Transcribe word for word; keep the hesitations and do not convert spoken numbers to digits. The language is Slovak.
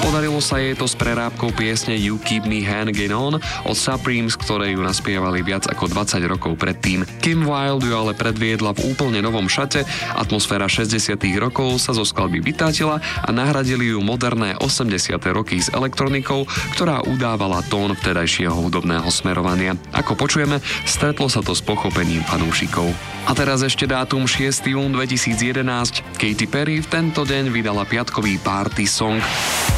Podarilo sa jej to s prerábkou piesne You Keep Me Hanging On od Supremes, ktoré ju naspievali viac ako dvadsať rokov predtým. Kim Wilde ju ale predviedla v úplne novom šate, atmosféra šesťdesiatych rokov sa zo skladby vytátila a nahradili ju moderné osemdesiate roky s elektronikou, ktorá udávala tón vtedajšieho hudobného smerovania. Ako počujeme, stretlo sa to s pochopením fanúšikov. A teraz ešte dátum šiesteho júna dvetisícjedenásť. Katy Perry v tento deň vydala piatkový party song.